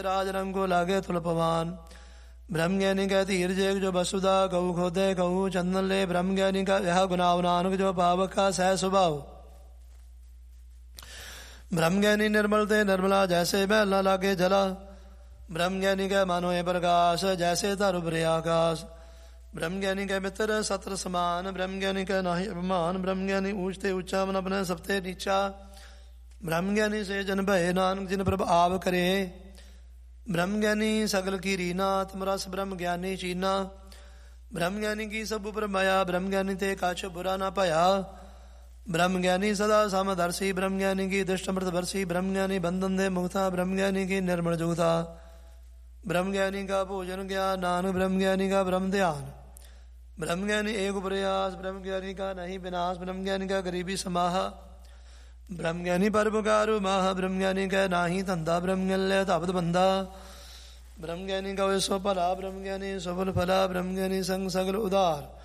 राज रंग को लागे तुलपवान। ब्रह्म ज्ञानी का धीर जेग जो वसुधा कहू खोदे कहू चंदन ले। ब्रह्म ज्ञानी का यह गुनाव नानक जो पावक का सह स्वभाव। ब्रह्म ज्ञानी निर्मल ते निर्मला जैसे मैल न लागे जला। ब्रह्म ज्ञानी का मानो ये प्रकाश जैसे तरु भरे आकाश। ब्रह्म ज्ञानी के मित्र सत्र समान। ब्रह्म ज्ञानी का नाही अभिमान। ब्रह्म ज्ञानी ऊंचते ऊंचा मन अपने सबते नीचा। ब्रह्म ज्ञानी से जन भय नानक जिन प्रभ आव करे। ब्रह्म ज्ञानी सगल की रीना तुम रस ब्रह्म ज्ञानी चीना। ब्रह्म ज्ञानी की सब उपर माया। ब्रह्म ज्ञानी ते काछ बुरा ना पाया। ब्रह्म ज्ञानी सदा समदर्शी। ब्रह्म ज्ञानी की दुष्ट मृत वर्षी। ब्रह्म ज्ञानी बंधन दे मुक्ता। ब्रह्म ज्ञानी की निर्मल जुगता। ब्रह्म ज्ञानी का भोजन ज्ञान नान। ब्रह्म ज्ञानी का ब्रह्म ध्यान। ब्रह्म ज्ञानी एक प्रयास। ब्रह्म ज्ञानी का नहीं विनाश। ब्रह्म ज्ञानी का गरीबी समाहा। ब्रह्म ज्ञानी परोपकारु माह। ब्रह्म ज्ञानी का नाही धंधा। ब्रह्म ज्ञानी तापत बंधा। ब्रह्म ज्ञानी का वे सो फला। ब्रह्म ज्ञानी सफल फला। ब्रह्म ज्ञानी संग सगल उदार।